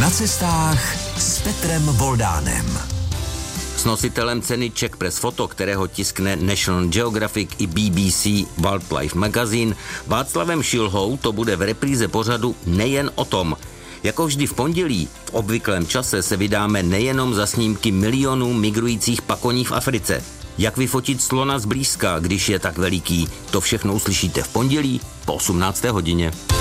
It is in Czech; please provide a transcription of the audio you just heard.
Na cestách s Petrem Voldánem. S nositelem ceny Czech Press Photo, kterého tiskne National Geographic i BBC Wildlife Magazine, Václavem Šilhou, to bude v repríze pořadu Nejen o tom. Jako vždy v pondělí, v obvyklém čase se vydáme nejenom za snímky milionů migrujících pakoní v Africe. Jak vyfotit slona zblízka, když je tak veliký, to všechno uslyšíte v pondělí po 18. hodině.